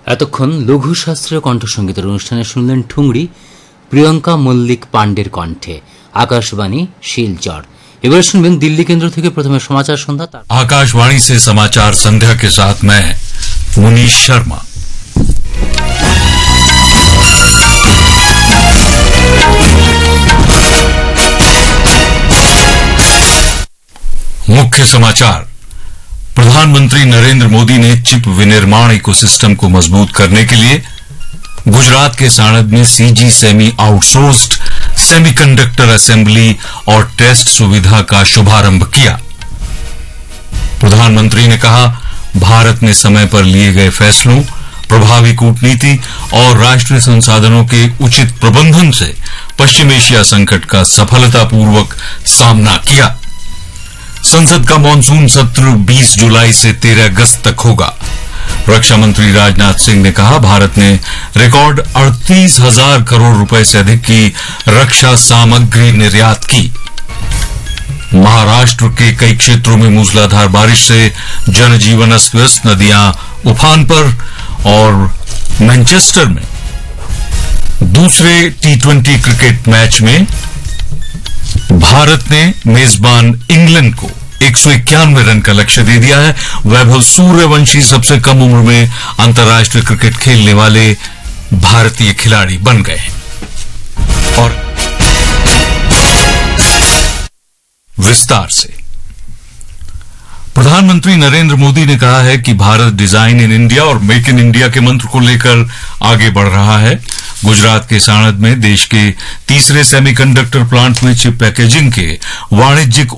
এতক্ষণ লঘু শাস্ত্রীয় কণ্ঠসঙ্গীতের অনুষ্ঠানে শুনলেন ঠুংরি প্রিয়ঙ্কা মল্লিক পান্ডের কণ্ঠে। आकाशवाणी শিলচর। এবারে শুনবেন দিল্লি কেন্দ্র থেকে প্রথমে সমাচার সন্ধ্যা। आकाशवाणी से समाचार संध्या के साथ मैं मुनीश शर्मा। मुख्य समाचार। प्रधानमंत्री नरेंद्र मोदी ने चिप विनिर्माण इकोसिस्टम को मजबूत करने के लिए गुजरात के साणंद में CG semi outsourced semiconductor assembly और टेस्ट सुविधा का शुभारंभ किया। प्रधानमंत्री ने कहा, भारत ने समय पर लिए गए फैसलों, प्रभावी कूटनीति और राष्ट्रीय संसाधनों के उचित प्रबंधन से पश्चिम एशिया संकट का सफलतापूर्वक सामना किया। संसद का मॉनसून सत्र 20 जुलाई से 13 अगस्त तक होगा। रक्षा मंत्री राजनाथ सिंह ने कहा, भारत ने रिकॉर्ड 38,000 करोड़ रुपए से अधिक की रक्षा सामग्री निर्यात की। महाराष्ट्र के कई क्षेत्रों में मूसलाधार बारिश से जनजीवन अस्त-व्यस्त, नदियां उफान पर और मैनचेस्टर में दूसरे T20 क्रिकेट मैच में भारत ने मेजबान इंग्लैंड को 191 रन का लक्ष्य दे दिया है। वैभव सूर्यवंशी सबसे कम उम्र में अंतर्राष्ट्रीय क्रिकेट खेलने वाले भारतीय खिलाड़ी बन गए। और विस्तार से प्रधानमंत्री नरेंद्र मोदी ने कहा है कि भारत डिजाइन इन इंडिया और मेक इन इंडिया के मंत्र को लेकर आगे बढ़ रहा है। गुजरात के साणंद में देश के तीसरे सेमीकंडक्टर प्लांट में चिप पैकेजिंग के वाणिज्यिक